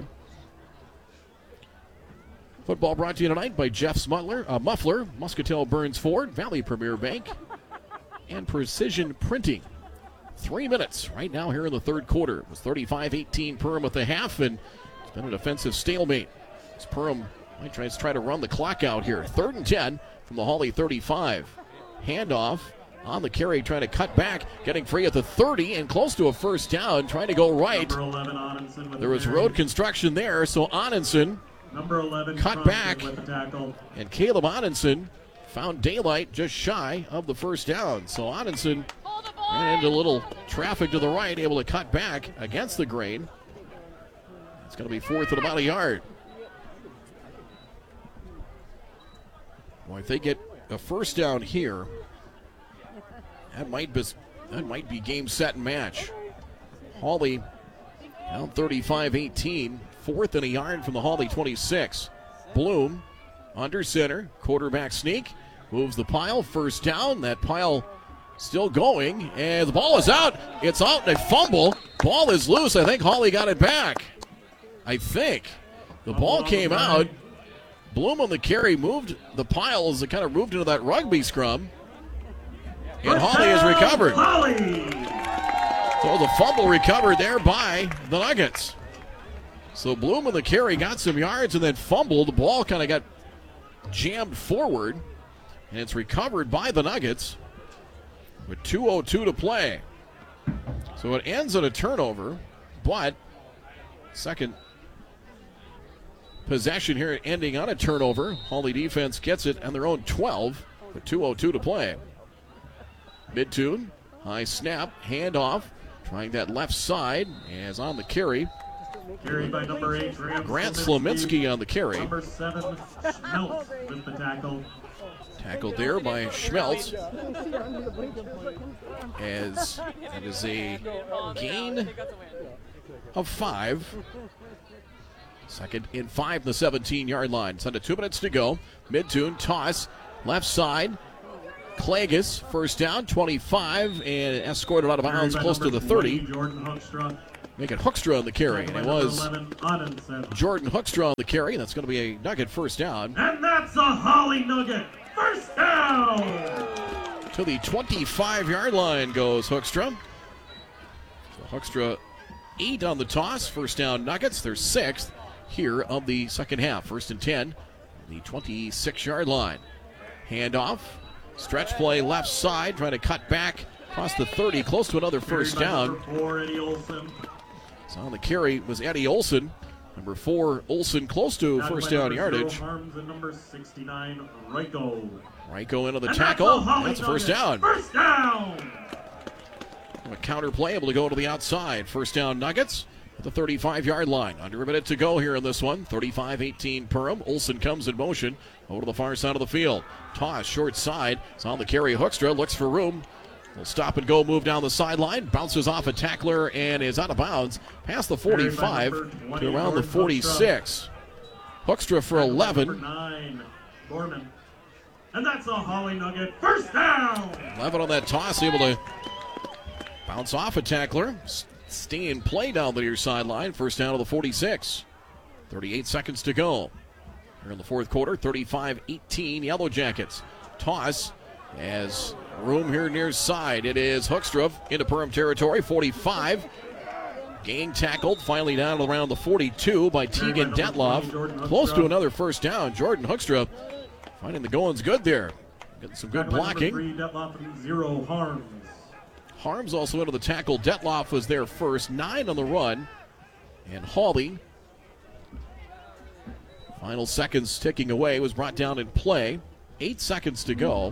[SPEAKER 1] Football brought to you tonight by Jeff's Muffler, Muscatel Burns Ford, Valley Premier Bank, and Precision Printing. 3 minutes right now here in the 3rd quarter. It was 35-18 Perham at the half, and it's been an offensive stalemate. As Perham might try to run the clock out here. 3rd and 10 from the Hawley 35. Handoff on the carry, trying to cut back, getting free at the 30 and close to a first down, trying to go right. There was road construction there, so Onenson cut back, and Caleb Onenson found daylight just shy of the first down. So Onenson ran into a little traffic to the right, able to cut back against the grain. It's going to be 4th and about a yard. Boy, if they get a first down here, that might be game, set, and match. Hawley down 35-18. 4th and a yard from the Hawley 26. Bloom under center. Quarterback sneak. Moves the pile. First down. That pile still going. And the ball is out. It's out and a fumble. Ball is loose. I think Hawley got it back. I think. The ball came out. Bloom on the carry moved the pile as it kind of moved into that rugby scrum. And Hawley has recovered. So the fumble recovered there by the Nuggets. So Bloom on the carry got some yards and then fumbled. The ball kind of got jammed forward. And it's recovered by the Nuggets with 2:02 to play. So it ends in a turnover, but second possession here ending on a turnover. Hawley defense gets it on their own 12 with 2:02 to play. Mid-tune, high snap, handoff, trying that left side as on the carry.
[SPEAKER 7] Carried by number 8,
[SPEAKER 1] Grant Slominski on the carry.
[SPEAKER 7] Number 7, Schmeltz with the tackle.
[SPEAKER 1] Tackled there by Schmeltz. As that is a gain of 5. Second and 5 the 17-yard line. It's under 2 minutes to go. Mid-tune toss, left side. Klages, first down, 25, and escorted out of bounds close to the 30. Making Hoekstra on the carry, and it was Jordan Hoekstra on the carry. That's going to be a Nugget first down.
[SPEAKER 7] And that's a Holly Nugget. First down!
[SPEAKER 1] To the 25-yard line goes Hoekstra. So Hoekstra 8 on the toss. First down Nuggets. Their 6th here of the second half. First and 10. The 26-yard line. Handoff. Stretch play left side. Trying to cut back across the 30. Close to another first down. So on the carry was Eddie Olson. Number 4, Olson close to first down yardage.
[SPEAKER 7] Harms and number 69, Ryko.
[SPEAKER 1] Ryko into the tackle. That's a first down.
[SPEAKER 7] First down!
[SPEAKER 1] A counter play able to go to the outside. First down Nuggets at the 35-yard line. Under a minute to go here in this one. 35-18 Perham. Olson comes in motion over to the far side of the field. Toss short side. It's on the carry. Hoekstra looks for room. Will stop and go, move down the sideline, bounces off a tackler and is out of bounds past the 45 to around the 46. Hoekstra for 11.
[SPEAKER 7] 9, Gorman. And that's a Holly Nugget. First down!
[SPEAKER 1] 11 on that toss, able to bounce off a tackler, stay in play down the near sideline. First down to the 46. 38 seconds to go. Here in the fourth quarter, 35-18 Yellow Jackets. Toss as room here near side. It is Hoekstra into Perham territory, 45. Gang tackled, finally down around the 42 by Tegan Detloff. Close to another first down. Jordan Hoekstra finding the goings good there. Getting some good blocking.
[SPEAKER 7] 3, Detloff and 0, Harms.
[SPEAKER 1] Harms also into the tackle. Detloff was there first. 9 on the run. And Hawley, final seconds ticking away, was brought down in play. 8 seconds to go.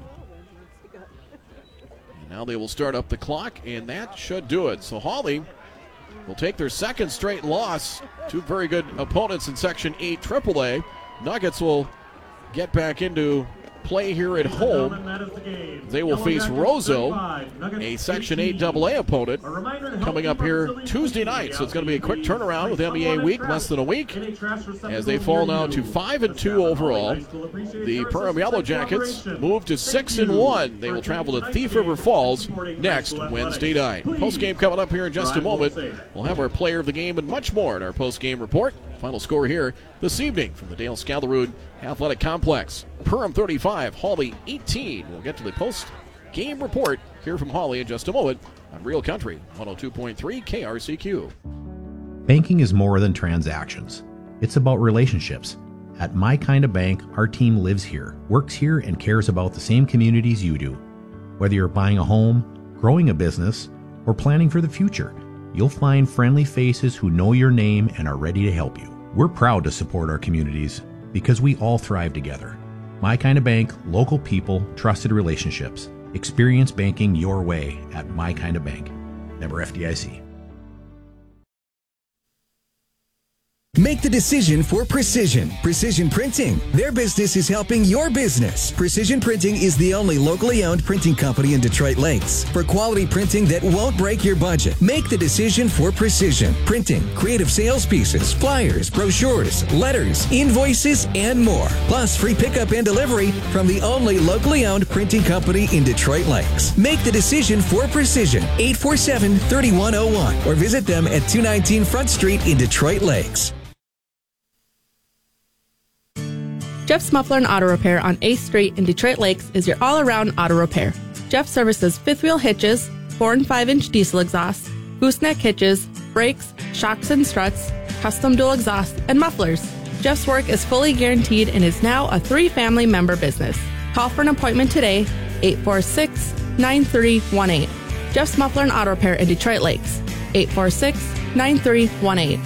[SPEAKER 1] Now they will start up the clock, and that should do it. So Hawley will take their second straight loss. 2 very good opponents in Section 8 AAA. Nuggets will get back into play here at home. They will face Roseau, a Section 8 AA opponent, coming up here Tuesday night. So it's going to be a quick turnaround with MEA week, less than a week, as they fall now to 5-2 overall. The Perham Yellow Jackets move to 6-1. They will travel to Thief River Falls next Wednesday night. Post-game coming up here in just a moment. We'll have our player of the game and much more in our post-game report. Final score here this evening from the Dale Scalaroon Athletic Complex. Perham 35, Hawley 18. We'll get to the post-game report here from Hawley in just a moment on Real Country 102.3 KRCQ.
[SPEAKER 10] Banking is more than transactions. It's about relationships. At My Kind of Bank, our team lives here, works here, and cares about the same communities you do. Whether you're buying a home, growing a business, or planning for the future, you'll find friendly faces who know your name and are ready to help you. We're proud to support our communities because we all thrive together. My Kind of Bank, local people, trusted relationships. Experience banking your way at My Kind of Bank. Member FDIC.
[SPEAKER 11] Make the decision for Precision. Precision Printing. Their business is helping your business. Precision Printing is the only locally owned printing company in Detroit Lakes. For quality printing that won't break your budget, make the decision for Precision Printing. Creative sales pieces, flyers, brochures, letters, invoices, and more. Plus free pickup and delivery from the only locally owned printing company in Detroit Lakes. Make the decision for Precision. 847-3101 or visit them at 219 Front Street in Detroit Lakes.
[SPEAKER 12] Jeff's Muffler and Auto Repair on 8th Street in Detroit Lakes is your all-around auto repair. Jeff services fifth wheel hitches, 4 and 5-inch diesel exhausts, gooseneck hitches, brakes, shocks and struts, custom dual exhaust, and mufflers. Jeff's work is fully guaranteed and is now a 3-family member business. Call for an appointment today, 846-9318. Jeff's Muffler and Auto Repair in Detroit Lakes, 846-9318.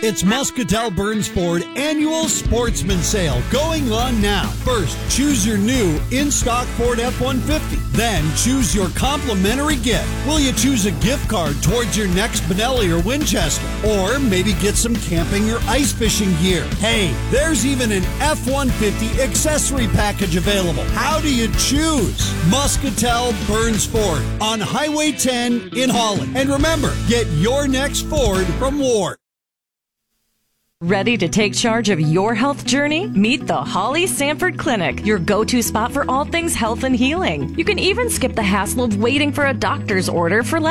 [SPEAKER 5] It's Muscatel Burns Ford Annual Sportsman Sale going on now. First, choose your new in-stock Ford F-150. Then, choose your complimentary gift. Will you choose a gift card towards your next Benelli or Winchester? Or maybe get some camping or ice fishing gear? Hey, there's even an F-150 accessory package available. How do you choose? Muscatel Burns Ford on Highway 10 in Holland. And remember, get your next Ford from Ward.
[SPEAKER 4] Ready to take charge of your health journey? Meet the Holly Sanford Clinic, your go-to spot for all things health and healing. You can even skip the hassle of waiting for a doctor's order for